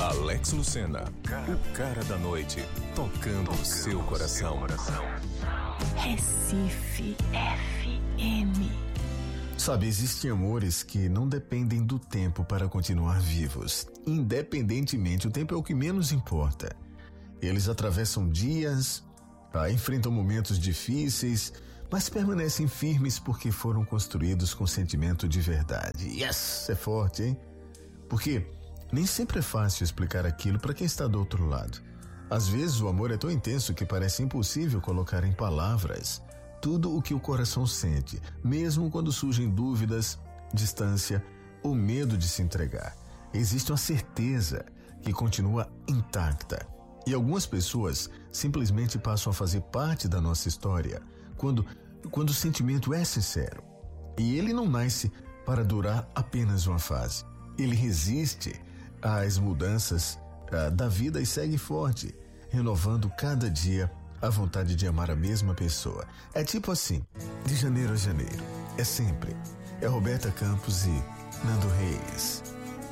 Alex Lucena, o cara da noite, tocando o seu coração. Recife FM. Sabe, existem amores que não dependem do tempo para continuar vivos. Independentemente, o tempo é o que menos importa. Eles atravessam dias, enfrentam momentos difíceis, mas permanecem firmes porque foram construídos com sentimento de verdade. Yes! É forte, hein? Porque nem sempre é fácil explicar aquilo para quem está do outro lado. Às vezes o amor é tão intenso que parece impossível colocar em palavras tudo o que o coração sente, mesmo quando surgem dúvidas, distância ou medo de se entregar. Existe uma certeza que continua intacta. E algumas pessoas simplesmente passam a fazer parte da nossa história quando o sentimento é sincero. E ele não nasce para durar apenas uma fase. Ele resiste às mudanças da vida e segue forte, renovando cada dia a vontade de amar a mesma pessoa. É tipo assim, de janeiro a janeiro. É sempre. É Roberta Campos e Nando Reis.